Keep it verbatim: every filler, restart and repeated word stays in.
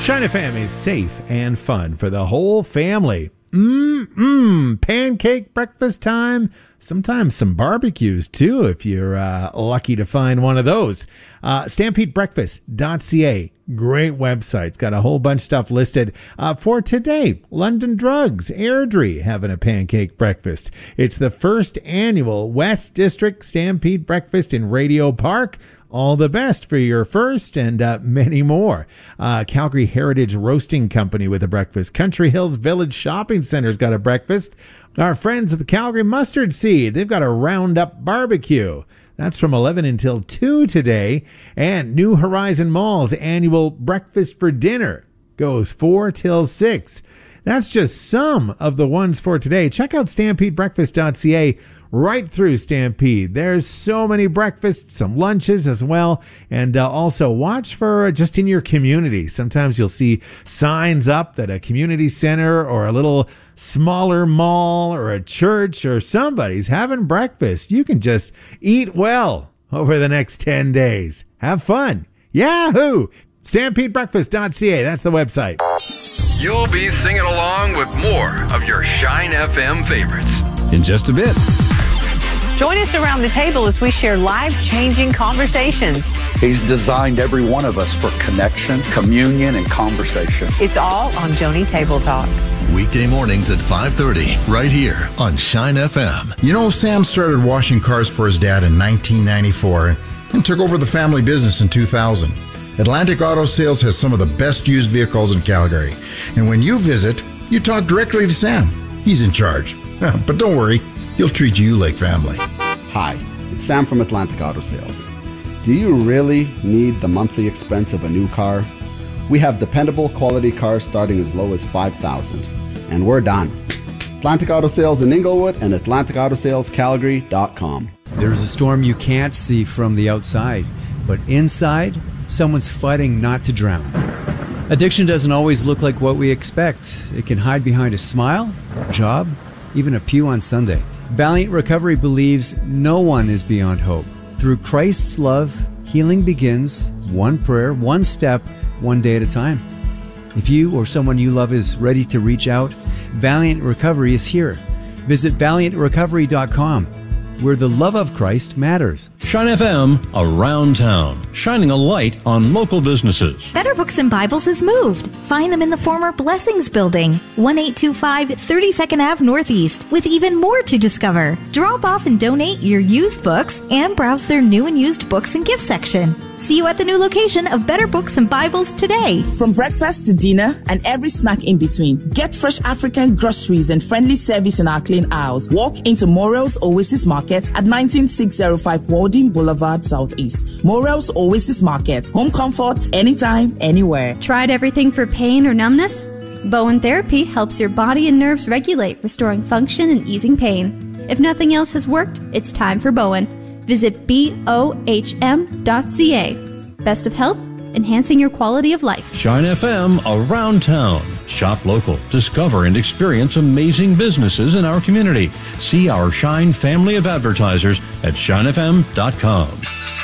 Shine F M is safe and fun for the whole family. Mmm, pancake breakfast time. Sometimes some barbecues, too, if you're uh, lucky to find one of those. Uh, stampede breakfast dot c a. Great website. It's got a whole bunch of stuff listed. Uh, for today, London Drugs, Airdrie, having a pancake breakfast. It's the first annual West District Stampede Breakfast in Radio Park. All the best for your first and uh, many more. Uh, Calgary Heritage Roasting Company with a breakfast. Country Hills Village Shopping Center's got a breakfast. Our friends at the Calgary Mustard Seed, they've got a Roundup barbecue. That's from eleven until two today. And New Horizon Mall's annual Breakfast for Dinner goes four till six. That's just some of the ones for today. Check out stampede breakfast dot c a right through Stampede. There's so many breakfasts, some lunches as well. And uh, also watch for uh, just in your community. Sometimes you'll see signs up that a community center or a little smaller mall or a church or somebody's having breakfast. You can just eat well over the next ten days. Have fun. Yahoo! stampede breakfast dot c a. That's the website. You'll be singing along with more of your Shine F M favorites in just a bit. Join us around the table as we share life-changing conversations. He's designed every one of us for connection, communion, and conversation. It's all on Joni Table Talk. Weekday mornings at five thirty, right here on Shine F M. You know, Sam started washing cars for his dad in nineteen ninety-four and took over the family business in two thousand. Atlantic Auto Sales has some of the best used vehicles in Calgary. And when you visit, you talk directly to Sam. He's in charge. But don't worry, he'll treat you like family. Hi, it's Sam from Atlantic Auto Sales. Do you really need the monthly expense of a new car? We have dependable quality cars starting as low as five thousand dollars. And we're done. Atlantic Auto Sales in Inglewood and atlantic auto sales calgary dot com. There's a storm you can't see from the outside, but inside, someone's fighting not to drown. Addiction doesn't always look like what we expect. It can hide behind a smile, a job, even a pew on Sunday. Valiant Recovery believes no one is beyond hope. Through Christ's love, healing begins one prayer, one step, one day at a time. If you or someone you love is ready to reach out, Valiant Recovery is here. Visit valiant recovery dot com, where the love of Christ matters. Shine F M around town, shining a light on local businesses. Better Books and Bibles has moved. Find them in the former Blessings Building, eighteen twenty-five thirty-second Avenue Northeast, with even more to discover. Drop off and donate your used books and browse their new and used books and gift section. See you at the new location of Better Books and Bibles today. From breakfast to dinner and every snack in between, get fresh African groceries and friendly service in our clean aisles. Walk into Morel's Oasis Market at nineteen six oh five Walden Boulevard Southeast. Morel's Oasis Market. Home comfort, anytime, anywhere. Tried everything for pain or numbness? Bowen Therapy helps your body and nerves regulate, restoring function and easing pain. If nothing else has worked, it's time for Bowen. Visit B O H M dot C A. Best of health, enhancing your quality of life. Shine F M around town. Shop local. Discover and experience amazing businesses in our community. See our Shine family of advertisers at shine f m dot com.